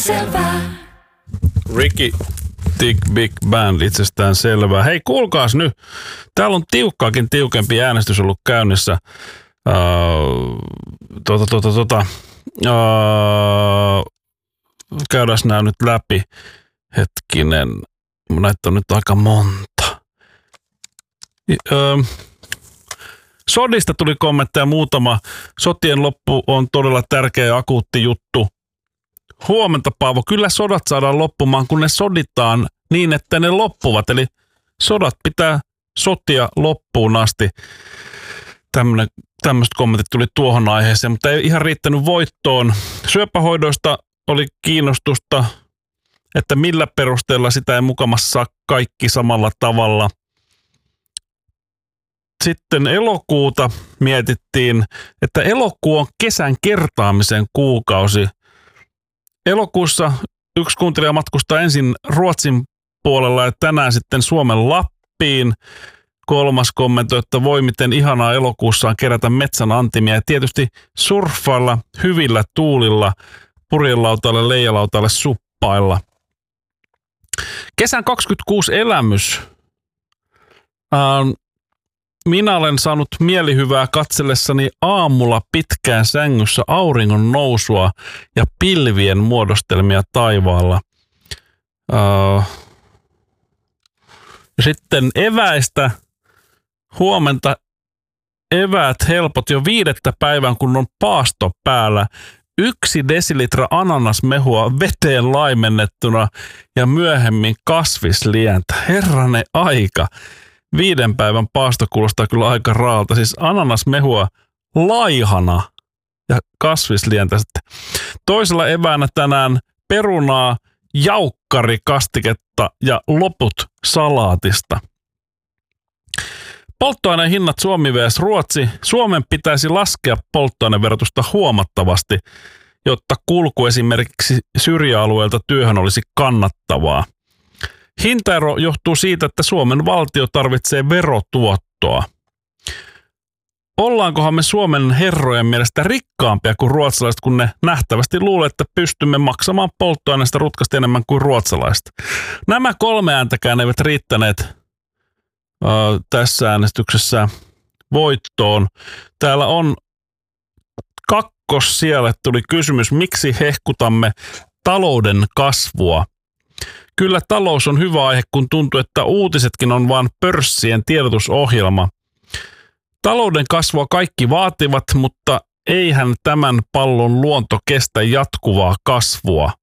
selvää. Ricky Tick Big Band, itsestään selvää. Hei, kuulkaas nyt. Täällä on tiukempi äänestys ollut käynnissä. Käydään nämä nyt läpi. Hetkinen. Näitä on nyt aika monta. Sodista tuli kommentteja muutama. Sotien loppu on todella tärkeä ja akuutti juttu. Huomenta, Paavo. Kyllä sodat saadaan loppumaan, kun ne soditaan niin, että ne loppuvat. Eli sodat pitää sotia loppuun asti. Tämmöiset kommentit tuli tuohon aiheeseen, mutta ei ihan riittänyt voittoon. Syöpähoidoista oli kiinnostusta, että millä perusteella sitä ei mukamassa saa kaikki samalla tavalla. Sitten elokuuta mietittiin, että elokuu on kesän kertaamisen kuukausi. Elokuussa yksi kuuntelija matkustaa ensin Ruotsin puolella ja tänään sitten Suomen Lappiin. Kolmas kommentoi, että voi miten ihanaa elokuussa on kerätä metsän antimia ja tietysti surffailla hyvillä tuulilla, purjelautaille, leijalautaille, suppailla. Kesän 26 elämys. Minä olen saanut mielihyvää katsellessani aamulla pitkään sängyssä auringon nousua ja pilvien muodostelmia taivaalla. Sitten eväistä. Huomenta eväät helpot jo 5. päivän, kun on paasto päällä. 1 desilitra ananasmehua veteen laimennettuna ja myöhemmin kasvislientä. Herranen aika. 5 päivän paasto kuulostaa kyllä aika raalta. Siis ananasmehua laihana ja kasvislientä sitten. Toisella eväänä tänään perunaa, jaukkarikastiketta ja loput salaatista. Polttoaineen hinnat Suomi vs. Ruotsi. Suomen pitäisi laskea polttoaineverotusta huomattavasti, jotta kulku esimerkiksi syrjäalueelta työhön olisi kannattavaa. Hintaero johtuu siitä, että Suomen valtio tarvitsee verotuottoa. Ollaankohan me Suomen herrojen mielestä rikkaampia kuin ruotsalaiset, kun ne nähtävästi luulee, että pystymme maksamaan polttoaineesta rutkasti enemmän kuin ruotsalaiset. Nämä 3 ääntäkään eivät riittäneet tässä äänestyksessä voittoon. Täällä on kakkossijalle tuli kysymys, miksi hehkutamme talouden kasvua. Kyllä talous on hyvä aihe, kun tuntuu, että uutisetkin on vain pörssien tiedotusohjelma. Talouden kasvua kaikki vaativat, mutta eihän tämän pallon luonto kestä jatkuvaa kasvua.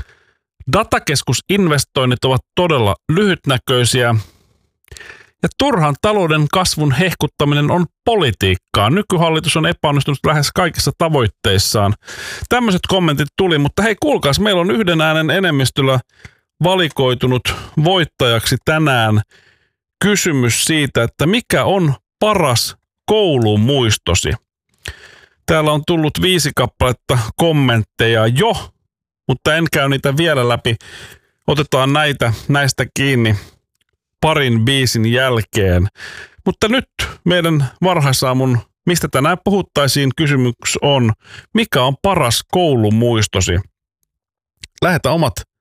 Datakeskusinvestoinnit ovat todella lyhytnäköisiä. Ja turhan talouden kasvun hehkuttaminen on politiikkaa. Nykyhallitus on epäonnistunut lähes kaikissa tavoitteissaan. Tämmöiset kommentit tuli, mutta hei kuulkaas, meillä on 1 äänen enemmistöllä valikoitunut voittajaksi tänään kysymys siitä, että mikä on paras koulumuistosi. Täällä on tullut 5 kappaletta kommentteja jo, mutta en käy niitä vielä läpi. Otetaan näistä kiinni parin biisin jälkeen. Mutta nyt meidän varhaisaamun, mistä tänään puhuttaisiin, kysymys on, mikä on paras koulumuistosi? Lähetä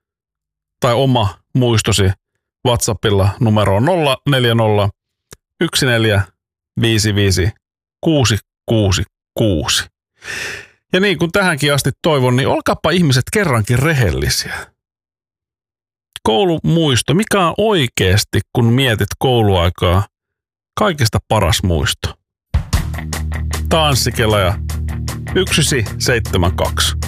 oma muistosi WhatsAppilla numeroon 040 1455 666. Ja niin kuin tähänkin asti toivon, niin olkaapa ihmiset kerrankin rehellisiä. Koulumuisto. Mikä on oikeasti, kun mietit kouluaikaa, kaikista paras muisto? Tanssikela ja 1972.